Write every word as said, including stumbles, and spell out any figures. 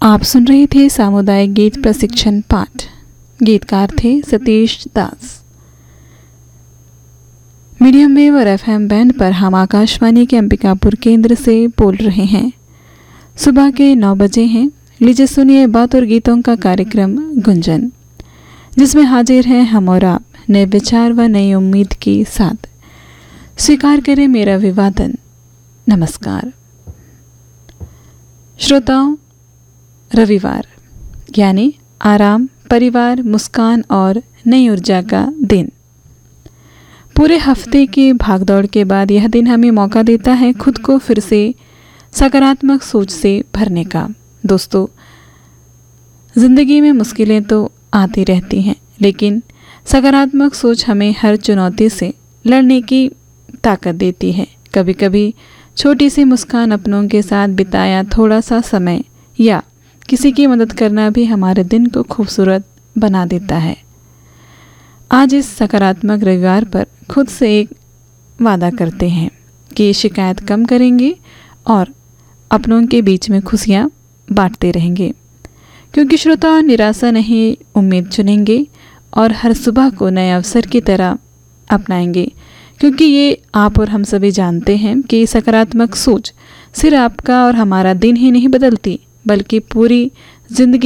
आप सुन रहे थे सामुदायिक गीत प्रशिक्षण पाठ। गीतकार थे सतीश दास। मीडियम वेव और एफएम बैंड पर हम आकाशवाणी के अंबिकापुर केंद्र से बोल रहे हैं। सुबह के नौ बजे हैं। लीजिए सुनिए बात और गीतों का कार्यक्रम गुंजन, जिसमें हाजिर हैं हम और आप नए विचार व नई उम्मीद के साथ। स्वीकार करें मेरा अभिवादन। नमस्कार श्रोताओं, रविवार यानी आराम, परिवार, मुस्कान और नई ऊर्जा का दिन। पूरे हफ्ते की भागदौड़ के बाद यह दिन हमें मौका देता है खुद को फिर से सकारात्मक सोच से भरने का। दोस्तों, जिंदगी में मुश्किलें तो आती रहती हैं, लेकिन सकारात्मक सोच हमें हर चुनौती से लड़ने की ताकत देती है। कभी कभी छोटी सी मुस्कान, अपनों के साथ बिताया थोड़ा सा समय या किसी की मदद करना भी हमारे दिन को खूबसूरत बना देता है। आज इस सकारात्मक रविवार पर खुद से एक वादा करते हैं कि शिकायत कम करेंगे और अपनों के बीच में खुशियाँ बांटते रहेंगे। क्योंकि श्रोता, निराशा नहीं, उम्मीद चुनेंगे और हर सुबह को नए अवसर की तरह अपनाएंगे। क्योंकि ये आप और हम सभी जानते हैं कि सकारात्मक सोच सिर्फ आपका और हमारा दिन ही नहीं बदलती, बल्कि पूरी जिंदगी